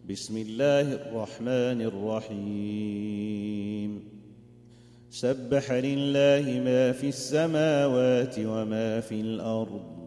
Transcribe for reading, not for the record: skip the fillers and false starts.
بسم الله الرحمن الرحيم سبح لله ما في السماوات وما في الأرض